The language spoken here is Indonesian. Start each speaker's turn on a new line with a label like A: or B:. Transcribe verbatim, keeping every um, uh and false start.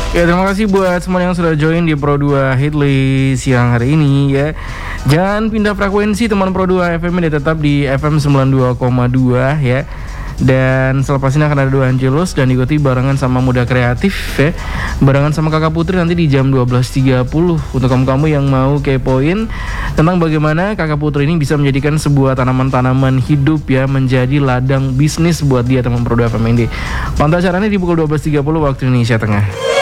A: Ya, terima kasih buat semua yang sudah join di Pro dua Hitlist siang hari ini ya. Jangan pindah frekuensi teman Pro dua F M ini, tetap di F M sembilan puluh dua koma dua ya. Dan selepas ini akan ada dua Angelus dan diikuti barengan sama Muda Kreatif ya. Barengan sama Kakak Putri nanti di jam dua belas tiga puluh. Untuk kamu-kamu yang mau kepoin tentang bagaimana Kakak Putri ini bisa menjadikan sebuah tanaman-tanaman hidup ya menjadi ladang bisnis buat dia teman Pro dua F M ini. Pantau acaranya di pukul dua belas tiga puluh waktu Indonesia Tengah.